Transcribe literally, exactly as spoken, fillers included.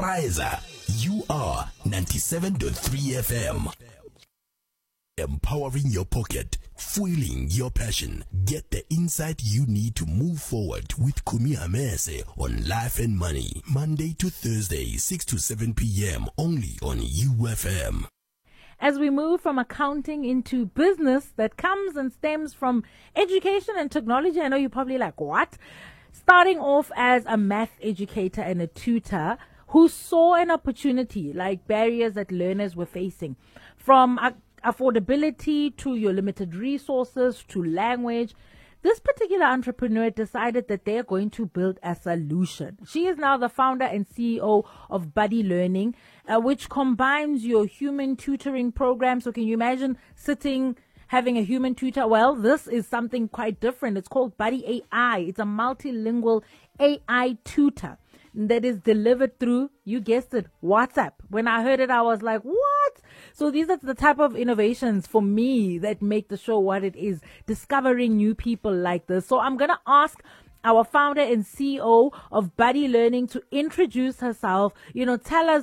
Riser. You are ninety-seven point three F M. Empowering your pocket, fueling your passion. Get the insight you need to move forward with Kumi Hamese on Life and Money. Monday to Thursday, six to seven p.m. only on U F M. As we move from accounting into business that comes and stems from education and technology, I know you're probably like, what? Starting off as a math educator and a tutor who saw an opportunity, like barriers that learners were facing, from a affordability to your limited resources to language. This particular entrepreneur decided that they're going to build a solution. She is now the founder and C E O of Buddy Learning, uh, which combines your human tutoring program. So can you imagine sitting, having a human tutor? Well, this is something quite different. It's called Buddy A I. It's a multilingual A I tutor that is delivered through, you guessed it, WhatsApp. When I heard it, I was like, what? So these are the type of innovations for me that make the show what it is, discovering new people like this. So I'm going to ask our founder and C E O of Buddy Learning to introduce herself, you know, tell us